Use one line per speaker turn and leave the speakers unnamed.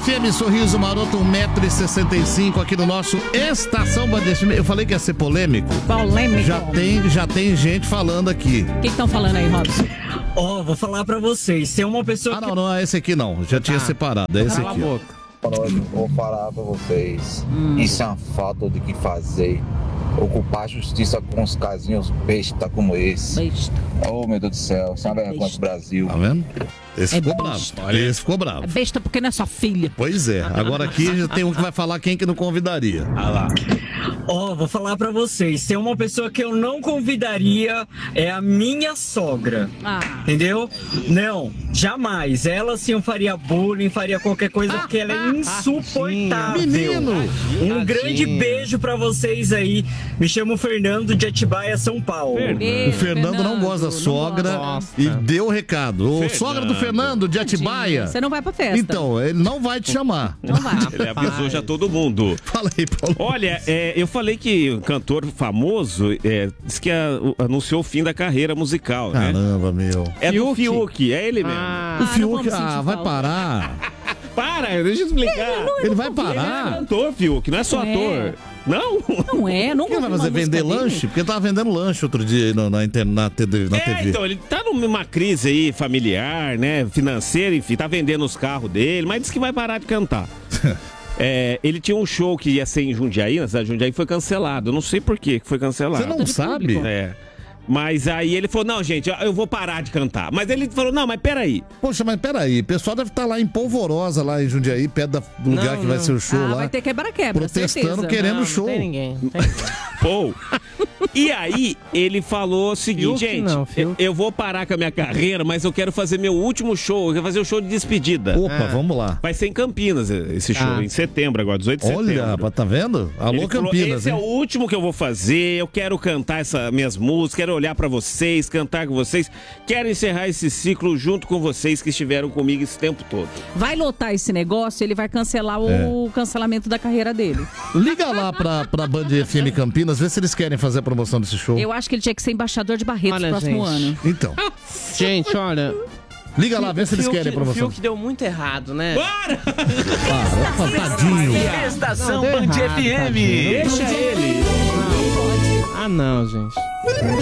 FM, sorriso maroto, 1,65 m aqui no nosso Estação Band FM. Eu falei que ia ser polêmico.
Polêmico.
Já tem gente falando aqui.
O que estão falando aí, Robson?
Vou falar pra vocês. Tem uma pessoa que...
Não é esse aqui não. Já tinha separado. É esse aqui.
Vou falar pra vocês. Isso é uma falta de que fazer. Ocupar a justiça com uns casinhos besta como esse. Oh, meu Deus do céu. Isso é uma vergonha pro Brasil.
Tá vendo? Esse ficou bravo. Esse ficou bravo.
É besta porque não é sua filha.
Pois é. Agora aqui já tem um que vai falar quem que não convidaria.
Ah lá. Vou falar pra vocês. Tem uma pessoa que eu não convidaria, é a minha sogra. Entendeu? Não, jamais. Ela sim faria bullying, faria qualquer coisa, porque ela é insuportável.
Menino!
Um grande beijo pra vocês aí. Me chamo Fernando de Atibaia, São Paulo.
O Fernando não gosta da sogra e deu o recado. Ô, sogra do Fernando de Atibaia.
Você não vai pra festa.
Então, ele não vai te chamar.
Não vai.
Ele avisou já todo mundo.
Fala aí, Paulo.
Olha, eu falei que o cantor famoso disse que anunciou o fim da carreira musical, né?
Caramba, meu.
É do Fiuk, é ele mesmo.
O Fiuk, vai parar.
Para, deixa eu explicar.
Ele vai
Ele
parar.
é cantor, Fiuk, não é só ator. Não?
Não é, não
Ele vai fazer vender lanche? Porque ele tava vendendo lanche outro dia aí na TV.
Então, ele tá numa crise aí familiar, né? Financeira, enfim, tá vendendo os carros dele, mas disse que vai parar de cantar. Ele tinha um show que ia ser em Jundiaí, na cidade de Jundiaí, foi cancelado. Eu não sei por que foi cancelado.
Você não sabe?
Mas aí ele falou, não, gente, eu vou parar de cantar. Mas ele falou, não, mas peraí.
Poxa, mas peraí, o pessoal deve estar lá em Polvorosa, lá em Jundiaí, perto do lugar que vai ser o show lá.
Vai ter quebra-quebra,
protestando,
certeza.
querendo show.
Não tem ninguém.
Pô. E aí, ele falou o seguinte, eu vou parar com a minha carreira, mas eu quero fazer meu último show, eu quero fazer o show de despedida.
Opa, vamos lá.
Vai ser em Campinas esse show, em setembro agora, 18 de setembro.
Olha, rapaz, tá vendo? Alô,
Ele falou,
Campinas,
esse é o último que eu vou fazer, eu quero cantar essas minhas músicas, quero olhar pra vocês, cantar com vocês, quero encerrar esse ciclo junto com vocês que estiveram comigo esse tempo todo.
Vai lotar esse negócio, ele vai cancelar o cancelamento da carreira dele.
Liga lá pra Band FM Campinas, vê se eles querem fazer a promoção desse show.
Eu acho que ele tinha que ser embaixador de Barretos no próximo ano.
Então.
Gente, olha...
Liga lá, vê se eles querem a promoção.
O Fiuk deu muito errado, né?
Para!
Tadinho.
Estação Band FM.
Deixa ele.
Não, gente.